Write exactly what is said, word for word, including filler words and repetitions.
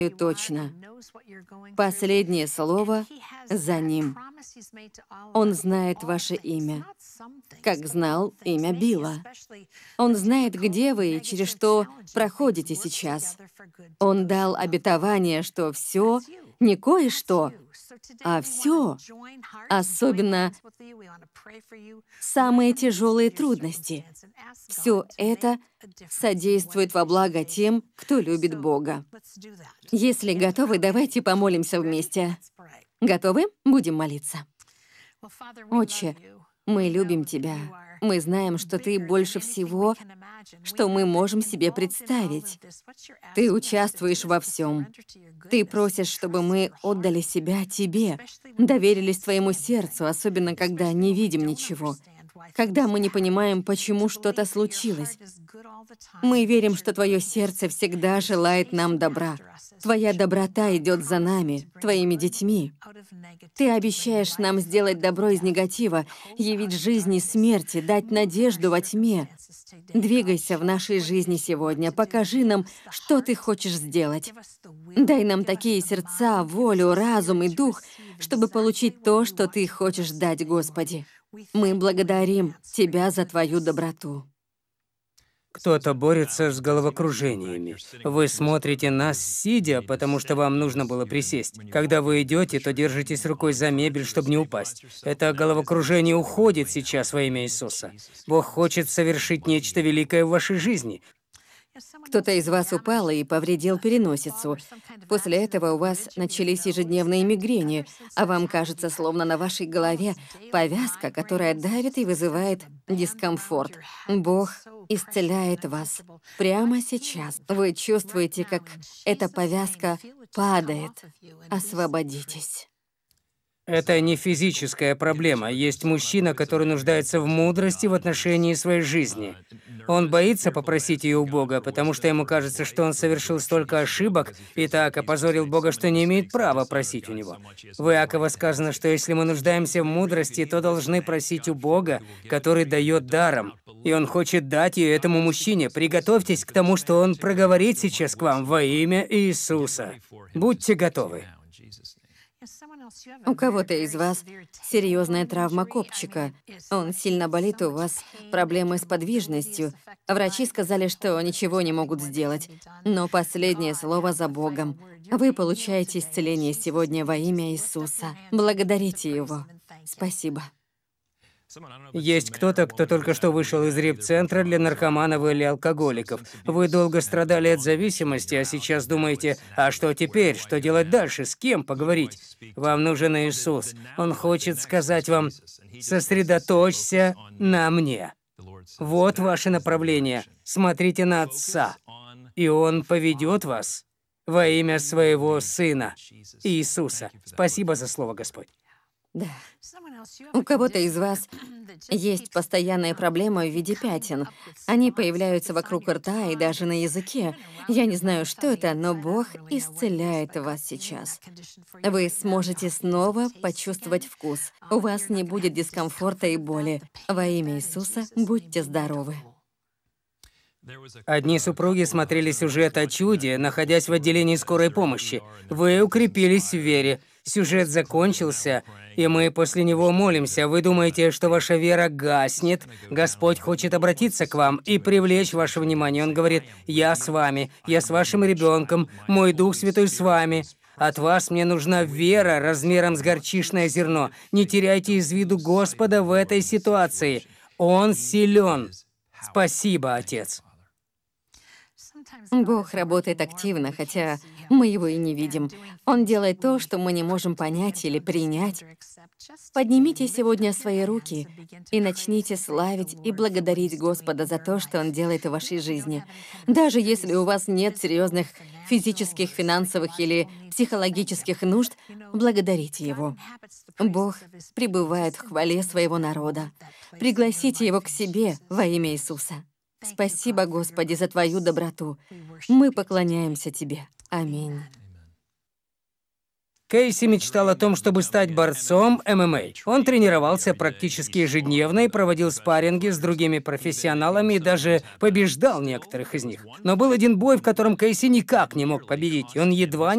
точно. Последнее слово за ним. Он знает ваше имя, как знал имя Билла. Он знает, где вы и через что проходите сейчас. Он дал обетование, что все, не кое-что, а все, особенно самые тяжелые трудности, все это содействует во благо тем, кто любит Бога. Если готовы, давайте помолимся вместе. Готовы? Будем молиться. Отче, мы любим Тебя. Мы знаем, что Ты больше всего, что мы можем себе представить. Ты участвуешь во всем. Ты просишь, чтобы мы отдали себя Тебе, доверились Твоему сердцу, особенно когда не видим ничего, когда мы не понимаем, почему что-то случилось. Мы верим, что Твое сердце всегда желает нам добра. Твоя доброта идет за нами, Твоими детьми. Ты обещаешь нам сделать добро из негатива, явить жизнь из смерти, дать надежду во тьме. Двигайся в нашей жизни сегодня, покажи нам, что Ты хочешь сделать. Дай нам такие сердца, волю, разум и дух, чтобы получить то, что Ты хочешь дать, Господи. Мы благодарим Тебя за Твою доброту. Кто-то борется с головокружениями. Вы смотрите нас сидя, потому что вам нужно было присесть. Когда вы идете, то держитесь рукой за мебель, чтобы не упасть. Это головокружение уходит сейчас во имя Иисуса. Бог хочет совершить нечто великое в вашей жизни. Кто-то из вас упал и повредил переносицу. После этого у вас начались ежедневные мигрени, а вам кажется, словно на вашей голове повязка, которая давит и вызывает дискомфорт. Бог исцеляет вас прямо сейчас. Вы чувствуете, как эта повязка падает. Освободитесь. Это не физическая проблема. Есть мужчина, который нуждается в мудрости в отношении своей жизни. Он боится попросить ее у Бога, потому что ему кажется, что он совершил столько ошибок и так опозорил Бога, что не имеет права просить у Него. В Иакова сказано, что если мы нуждаемся в мудрости, то должны просить у Бога, который дает даром. И Он хочет дать ее этому мужчине. Приготовьтесь к тому, что Он проговорит сейчас к вам во имя Иисуса. Будьте готовы. У кого-то из вас серьезная травма копчика. Он сильно болит, у вас проблемы с подвижностью. Врачи сказали, что ничего не могут сделать. Но последнее слово за Богом. Вы получаете исцеление сегодня во имя Иисуса. Благодарите Его. Спасибо. Есть кто-то, кто только что вышел из реп-центра для наркоманов или алкоголиков. Вы долго страдали от зависимости, а сейчас думаете, а что теперь, что делать дальше, с кем поговорить? Вам нужен Иисус. Он хочет сказать вам, сосредоточься на мне. Вот ваше направление. Смотрите на Отца, и Он поведет вас во имя Своего Сына, Иисуса. Спасибо за слово, Господь. Да. У кого-то из вас есть постоянная проблема в виде пятен. Они появляются вокруг рта и даже на языке. Я не знаю, что это, но Бог исцеляет вас сейчас. Вы сможете снова почувствовать вкус. У вас не будет дискомфорта и боли. Во имя Иисуса будьте здоровы. Одни супруги смотрели сюжет о чуде, находясь в отделении скорой помощи. Вы укрепились в вере. Сюжет закончился, и мы после него молимся. Вы думаете, что ваша вера гаснет? Господь хочет обратиться к вам и привлечь ваше внимание. Он говорит: «Я с вами, я с вашим ребенком, мой Дух Святой с вами. От вас мне нужна вера размером с горчичное зерно. Не теряйте из виду Господа в этой ситуации. Он силен. Спасибо, Отец». Бог работает активно, хотя мы его и не видим. Он делает то, что мы не можем понять или принять. Поднимите сегодня свои руки и начните славить и благодарить Господа за то, что Он делает в вашей жизни. Даже если у вас нет серьезных физических, финансовых или психологических нужд, благодарите Его. Бог пребывает в хвале своего народа. Пригласите Его к себе во имя Иисуса. Спасибо, Господи, за Твою доброту. Мы поклоняемся Тебе. Аминь. Кейси мечтал о том, чтобы стать борцом эм эм а. Он тренировался практически ежедневно и проводил спарринги с другими профессионалами и даже побеждал некоторых из них. Но был один бой, в котором Кейси никак не мог победить, и он едва